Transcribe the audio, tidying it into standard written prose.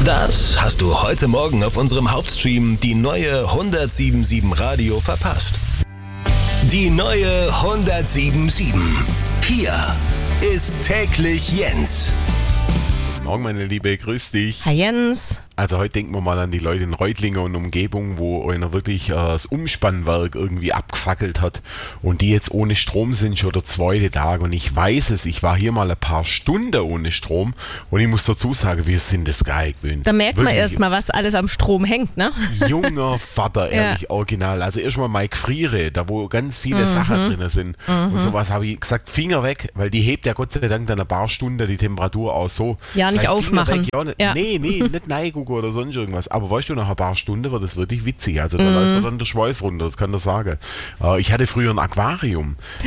Das hast du heute Morgen auf unserem Hauptstream die neue 107.7 Radio verpasst. Die neue 107.7. Hier ist täglich Jens. Guten Morgen, meine Liebe, grüß dich. Hi Jens. Also heute denken wir mal an die Leute in Reutlingen und Umgebung, wo einer wirklich das Umspannwerk irgendwie abgefackelt hat und die jetzt ohne Strom sind schon der zweite Tag. Und ich weiß es, ich war hier mal ein paar Stunden ohne Strom und ich muss dazu sagen, wir sind das geil gewöhnt. Da merkt man erstmal, was alles am Strom hängt, ne? Junger Vater, ehrlich, original. Also erstmal mal Gefriere, da wo ganz viele Sachen drin sind und sowas, habe ich gesagt, Finger weg, weil die hebt ja Gott sei Dank dann ein paar Stunden die Temperatur aus so. Ja, nicht aufmachen. Weg, Nee, nicht neigucken oder sonst irgendwas. Aber weißt du, nach ein paar Stunden wird das wirklich witzig. Also da läuft dann der Schweiß runter, das kann ich sagen. Ich hatte früher ein Aquarium